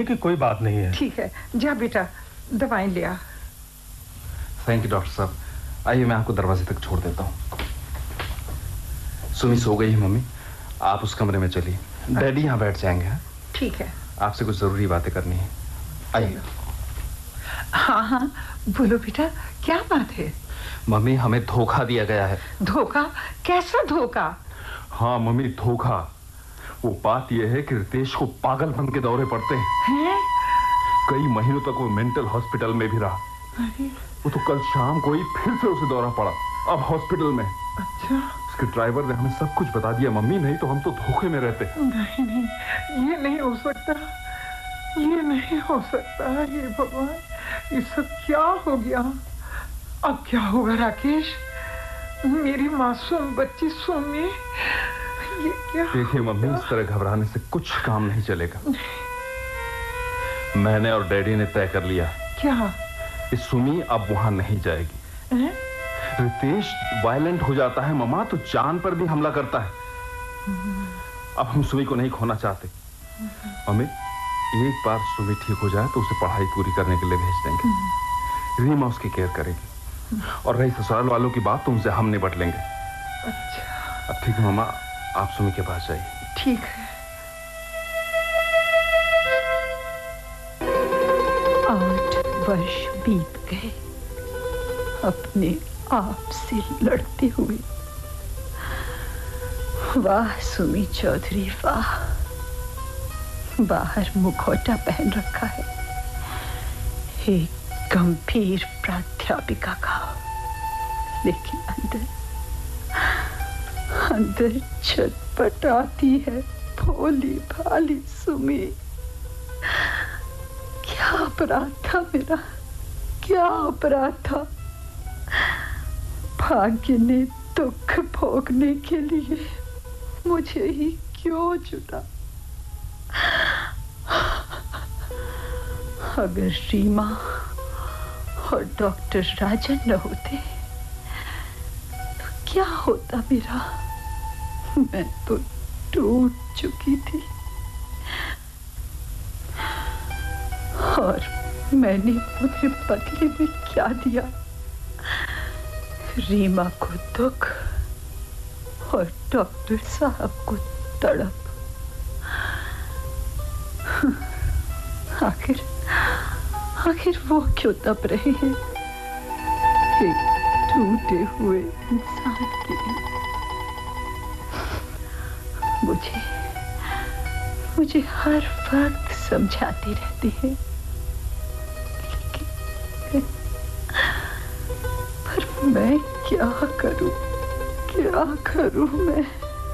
डरने की कोई बात नहीं है। ठीक है, जा बेटा दवाएं ले आ। थैंक यू डॉक्टर साहब। आइए मैं आपको दरवाजे तक छोड़ देता हूँ। सुमी सो गई है मम्मी, आप उस कमरे में चलिए, डैडी यहाँ बैठ जाएंगे। हाँ ठीक है, आपसे कुछ जरूरी बातें करनी है, आइए। हाँ हाँ बोलो बेटा, क्या बात है? मम्मी हमें धोखा दिया गया है। धोखा? कैसा धोखा? हाँ मम्मी धोखा। वो बात यह है कि रितेश को पागलपन के दौरे पड़ते हैं। कई महीनों तक वो मेंटल हॉस्पिटल में भी रहा। वो तो कल शाम को ही फिर से उसे दौरा पड़ा, अब हॉस्पिटल में। अच्छा। उसके ड्राइवर ने हमें सब कुछ बता दिया मम्मी, नहीं तो हम तो धोखे में रहते। नहीं नहीं, ये नहीं हो सकता, ये नहीं हो सकता। ये भगवान, ये सब क्या हो गया? अब क्या होगा राकेश? मेरी मासूम बच्ची सुमी, ये क्या? देखिए मम्मी, इस तरह घबराने से कुछ काम नहीं चलेगा। मैंने और डैडी ने तय कर लिया। क्या? इस सुमी अब वहां नहीं जाएगी। रितेश वायलेंट हो जाता है मम्मा, तो जान पर भी हमला करता है। अब हम सुमी को नहीं खोना चाहते। मम्मी एक बार सुमी ठीक हो जाए तो उसे पढ़ाई पूरी करने के लिए भेज देंगे। रीमा उसकी केयर करेगी, और रही ससुराल वालों की बात तो उनसे हम निपट लेंगे। अच्छा। अब ठीक है मम्मा, आप सुमी के पास जाइए। ठीक है। 8 वर्ष बीत गए अपने आप से लड़ते हुए। वाह सुमी चौधरी वाह, बाहर मुखौटा पहन रखा है एक गंभीर प्राध्यापिका का, लेकिन अंदर छटपटाती है भोली भाली सुमी। क्या अपराध था मेरा, क्या अपराध था? भाग्य ने दुख भोगने के लिए मुझे ही क्यों चुना? अगर रीमा और डॉक्टर राजन न होते तो क्या होता मेरा? मैं तो टूट चुकी थी, और मैंने उन्हें बदले में क्या दिया? रीमा को दुख और डॉक्टर साहब को तड़प। आखिर वो क्यों तप रहे हैं एक टूटे हुए इंसान के लिए? मुझे हर वक्त समझाते रहते हैं, लेकिन पर मैं क्या करूं मैं?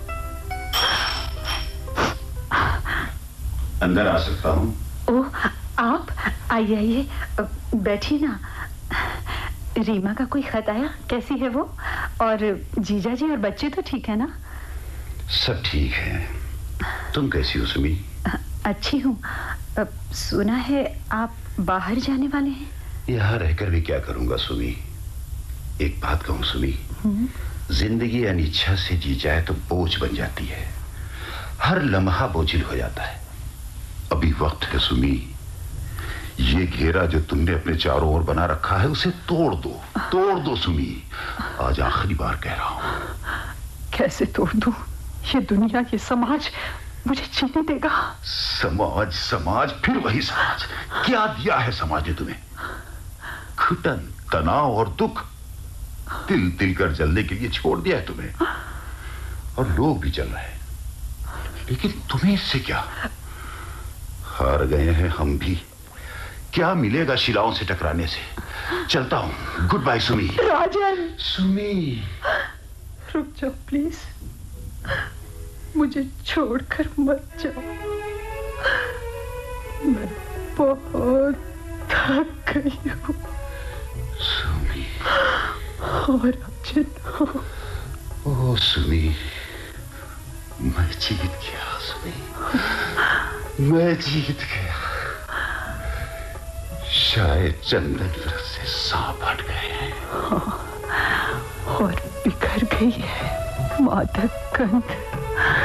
अंदर आ सकता हूं? ओह आप आइए, बैठिए ना। रीमा का कोई खत आया? कैसी है वो? और जीजा जी और बच्चे तो ठीक है ना? सब ठीक है। तुम कैसी हो सुमी? अच्छी हूँ। सुना है आप बाहर जाने वाले हैं? यहाँ रहकर भी क्या करूंगा सुमी? एक बात कहूँ सुमी, जिंदगी अनिच्छा से जी जाए तो बोझ बन जाती है, हर लम्हा बोझिल हो जाता है। अभी वक्त है सुमी, ये घेरा जो तुमने अपने चारों ओर बना रखा है उसे तोड़ दो सुमी। आज आखिरी बार कह रहा हूं। कैसे तोड़ दूं? ये दुनिया, ये समाज मुझे जीने देगा? समाज फिर वही समाज। क्या दिया है समाज ने तुम्हें? घुटन, तनाव और दुख तिल कर जलने के लिए छोड़ दिया है तुम्हें, और लोग भी जल रहे हैं, लेकिन तुम्हें इससे क्या? हार गए हैं हम भी, क्या मिलेगा शिलाओं से टकराने से? चलता हूं, गुड बाय सुमी। राजन! सुमी रुक जाओ प्लीज, मुझे छोड़कर मत जाओ, मैं बहुत थक गई हूँ। सुमी। और अब ओ सुमी, मैं जीत गया सुमी, मैं जीत गया। शायद चंदन वृक्ष से सांप हट गए हैं। हाँ, और बिखर गई है मादक गंध।